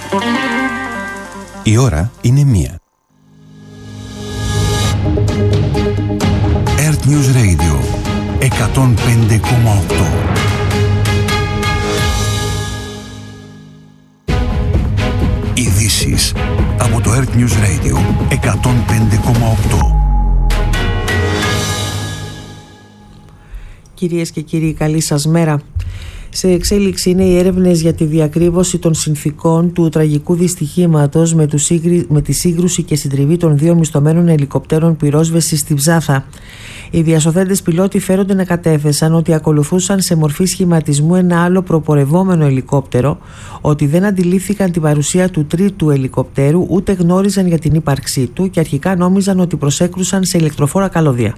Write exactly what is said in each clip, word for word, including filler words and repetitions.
Η ώρα είναι μία. Earth News Radio εκατόν πέντε κόμμα οκτώ. Ειδήσεις από το Earth News Radio εκατόν πέντε κόμμα οκτώ. Κυρίες και κύριοι, καλή σας μέρα. Σε εξέλιξη είναι οι έρευνες για τη διακρύβωση των συνθηκών του τραγικού δυστυχήματος με, με τη σύγκρουση και συντριβή των δύο μισθωμένων ελικοπτέρων πυρόσβεσης στη Ψάθα. Οι διασωθέντες πιλότοι φέρονται να κατέθεσαν ότι ακολουθούσαν σε μορφή σχηματισμού ένα άλλο προπορευόμενο ελικόπτερο, ότι δεν αντιλήφθηκαν την παρουσία του τρίτου ελικοπτέρου, ούτε γνώριζαν για την ύπαρξή του και αρχικά νόμιζαν ότι προσέκρουσαν σε ηλεκτροφόρα καλώδια.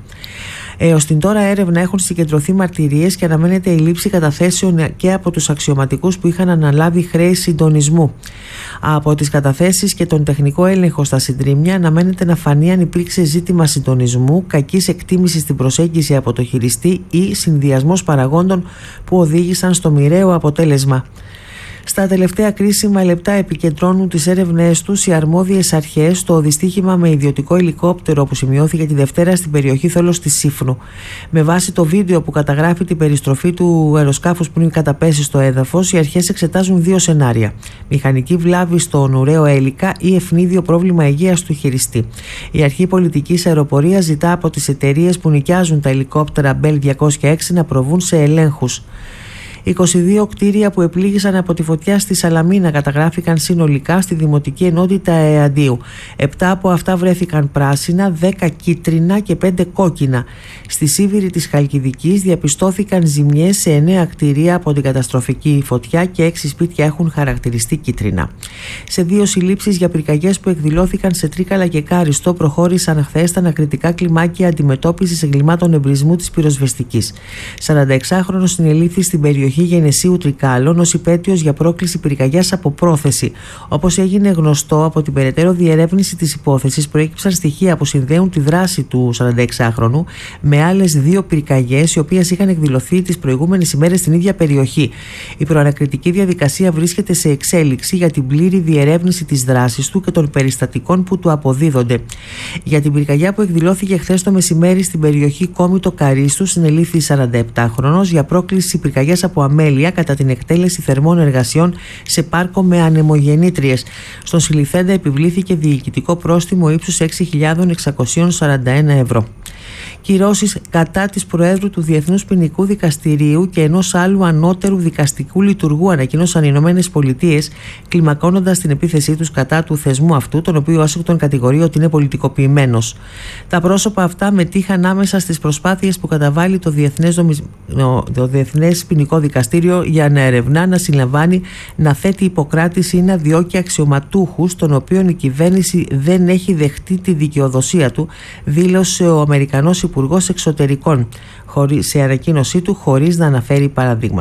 Έως την τώρα έρευνα έχουν συγκεντρωθεί μαρτυρίες και αναμένεται η λήψη καταθέσεων και από τους αξιωματικούς που είχαν αναλάβει χρέη συντονισμού. Από τις καταθέσεις και τον τεχνικό έλεγχο στα συντρίμμια αναμένεται να φανεί αν υπήρξε ζήτημα συντονισμού, κακής εκτίμησης στην προσέγγιση από το χειριστή ή συνδυασμός παραγόντων που οδήγησαν στο μοιραίο αποτέλεσμα. Στα τελευταία κρίσιμα λεπτά επικεντρώνουν τις έρευνές τους οι αρμόδιες αρχές στο δυστύχημα με ιδιωτικό ελικόπτερο που σημειώθηκε τη Δευτέρα στην περιοχή Θόλος της Σύφνου. Με βάση το βίντεο που καταγράφει την περιστροφή του αεροσκάφους πριν καταπέσει στο έδαφος, οι αρχές εξετάζουν δύο σενάρια: μηχανική βλάβη στον ουραίο έλικα ή ευνίδιο πρόβλημα υγείας του χειριστή. Η Αρχή Πολιτικής Αεροπορίας ζητά από τις εταιρείες που νοικιάζουν τα ελικόπτερα Bell διακόσια έξι να προβούν σε ελέγχους. είκοσι δύο κτίρια που επλήγησαν από τη φωτιά στη Σαλαμίνα καταγράφηκαν συνολικά στη Δημοτική Ενότητα Εαντίου. Επτά από αυτά βρέθηκαν πράσινα, δέκα κίτρινα και πέντε κόκκινα. Στη Σίβηρη της Χαλκιδικής διαπιστώθηκαν ζημιές σε εννέα κτίρια από την καταστροφική φωτιά και έξι σπίτια έχουν χαρακτηριστεί κίτρινα. Σε δύο συλλήψεις για πυρκαγιές που εκδηλώθηκαν σε Τρίκαλα και Κάριστο προχώρησαν χθες τα ανακριτικά κλιμάκια αντιμετώπισης εγκλημάτων εμπρισμού της πυροσβεστικής. σαρανταεξάχρονος συνελήφθη στην περιοχή Γενεσίου Τρικάλων ως υπέτειος για πρόκληση πυρκαγιάς από πρόθεση. Όπως έγινε γνωστό, από την περαιτέρω διερεύνηση της υπόθεσης προέκυψαν στοιχεία που συνδέουν τη δράση του σαρανταεξάχρονου με άλλες δύο πυρκαγιές οι οποίες είχαν εκδηλωθεί τις προηγούμενες ημέρες στην ίδια περιοχή. Η προανακριτική διαδικασία βρίσκεται σε εξέλιξη για την πλήρη διερεύνηση της δράσης του και των περιστατικών που του αποδίδονται. Για την πυρκαγιά που εκδηλώθηκε χθες το μεσημέρι στην περιοχή Κόμιτο Καρίστου συνελήφθη σαρανταεπτάχρονος για πρόκληση πυρκαγιάς από αμέλεια κατά την εκτέλεση θερμών εργασιών σε πάρκο με ανεμογεννήτριες. Στον συλληφθέντα επιβλήθηκε διοικητικό πρόστιμο ύψους έξι χιλιάδες εξακόσια σαράντα ένα ευρώ. Κυρώσεις κατά της Προέδρου του Διεθνούς Ποινικού Δικαστηρίου και ενός άλλου ανώτερου δικαστικού λειτουργού ανακοίνωσαν οι Ηνωμένες Πολιτείες, κλιμακώνοντας την επίθεσή τους κατά του θεσμού αυτού, τον οποίο ο Ουάσιγκτον κατηγορεί ότι είναι πολιτικοποιημένος. Τα πρόσωπα αυτά μετήχαν άμεσα στις προσπάθειες που καταβάλει το Διεθνές, Δομι... το Διεθνές Ποινικό Δικαστήριο για να ερευνά, να συλλαμβάνει, να θέτει υποκράτηση ή να διώκει αξιωματούχους, των οποίων η κυβέρνηση δεν έχει δεχτεί τη δικαιοδοσία του, δήλωσε ο Αμερικανός Υπουργός Εξωτερικών σε ανακοίνωσή του, χωρίς να αναφέρει παραδείγματα.